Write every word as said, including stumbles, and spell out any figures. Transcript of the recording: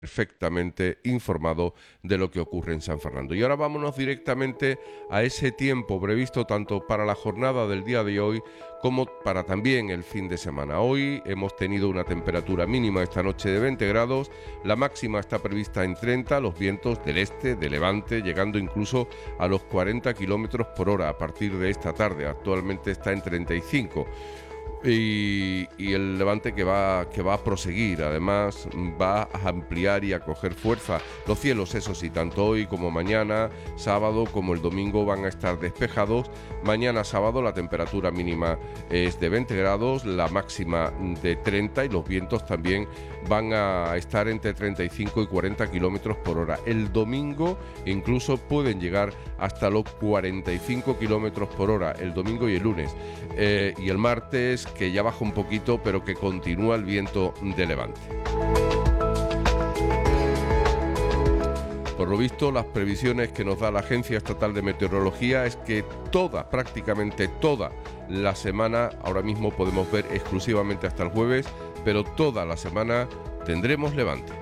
perfectamente informado de lo que ocurre en San Fernando. Y ahora vámonos directamente a ese tiempo previsto tanto para la jornada del día de hoy como para también el fin de semana. Hoy hemos tenido una temperatura mínima esta noche de veinte grados, la máxima está prevista en treinta, los vientos del este, de levante, llegando incluso a los cuarenta kilómetros por hora a partir de esta tarde. Actualmente está en treinta y cinco. Y, y el levante que va, que va a proseguir, además va a ampliar y a coger fuerza. Los cielos, eso sí, tanto hoy como mañana, sábado como el domingo van a estar despejados. Mañana sábado la temperatura mínima es de veinte grados, la máxima de treinta y los vientos también van a estar entre treinta y cinco y cuarenta kilómetros por hora. El domingo incluso pueden llegar hasta los cuarenta y cinco kilómetros por hora, el domingo y el lunes. Eh, y el martes, que ya baja un poquito, pero que continúa el viento de levante. Por lo visto, las previsiones que nos da la Agencia Estatal de Meteorología es que toda, prácticamente toda la semana, ahora mismo podemos ver exclusivamente hasta el jueves, pero toda la semana tendremos levante.